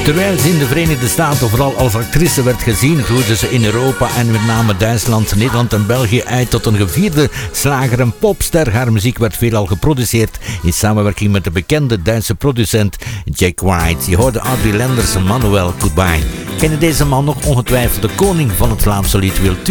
Terwijl ze in de Verenigde Staten vooral als actrice werd gezien, groeide ze in Europa en met name Duitsland, Nederland en België uit tot een gevierde slager en popster. Haar muziek werd veelal geproduceerd in samenwerking met de bekende Duitse producent Jack White. Je hoorde Audrey Lenders en Manuel Goodbye. Ken je deze man nog? Ongetwijfeld de koning van het Vlaamse lied.